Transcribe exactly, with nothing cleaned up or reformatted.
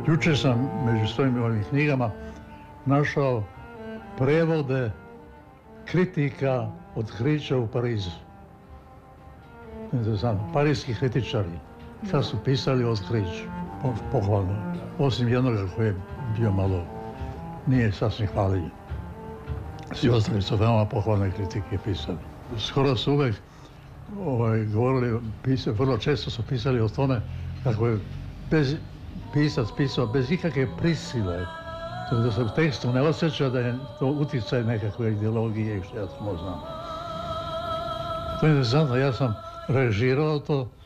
Juče sam među svojim ovim knjigama našao prevode kritika otkrića u Parizu. Interesantno, parijski kritičari, šta su pisali o otkriću, pohvalno. Osim jednoga koji je bio malo, nije sasvim hvaljenje. Svi ostali su veoma pohvalne kritike pisali. Skoro su uvek ovaj, govorili, pisali, vrlo često su pisali o tome kako je bez, pisac pisao bez ikakve prisile. Da se u tekstu ne osjeća da je to uticaj nekakve ideologije i što ja samo znam. To je interesantno, ja sam režirao to,